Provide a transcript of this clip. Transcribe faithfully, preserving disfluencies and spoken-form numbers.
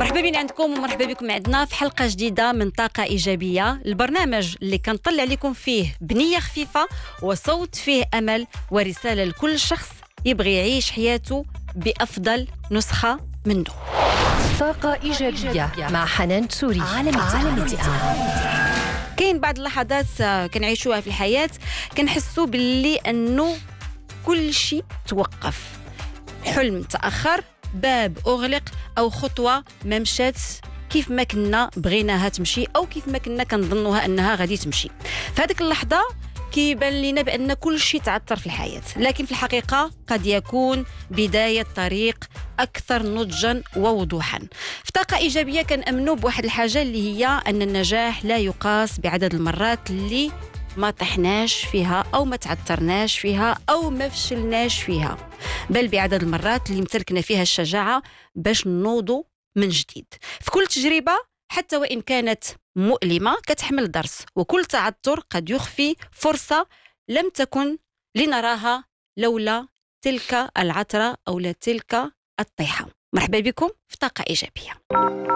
مرحبا بين عندكم ومرحبا بكم عندنا في حلقة جديدة من طاقة إيجابية، البرنامج اللي كنطلع لكم فيه بنية خفيفة وصوت فيه أمل ورسالة لكل شخص يبغي يعيش حياته بأفضل نسخة منه. طاقة إيجابية مع حنان تسوري على كاين بعض اللحظات كنعيشوها في الحياة كنحسوا باللي أنه كل شيء توقف، حلم تأخر، باب أغلق، أو خطوة ما مشات كيف ما كنا بغيناها تمشي أو كيف ما كنا كنظنوها أنها غادي تمشي. في هذيك اللحظة كيبان لنا بأن كل شيء تعثر في الحياة، لكن في الحقيقة قد يكون بداية طريق أكثر نضجا ووضوحا. في طاقة إيجابية كنأمنوا بواحد الحاجة اللي هي أن النجاح لا يقاس بعدد المرات اللي ما طحناش فيها أو ما تعثرناش فيها أو ما فشلناش فيها، بل بعدد المرات اللي امتلكنا فيها الشجاعة باش نوضوا من جديد. في كل تجربة حتى وإن كانت مؤلمة كتحمل درس، وكل تعثر قد يخفي فرصة لم تكن لنراها لولا تلك العثرة أو لا تلك الطيحة. مرحبا بكم في طاقة إيجابية.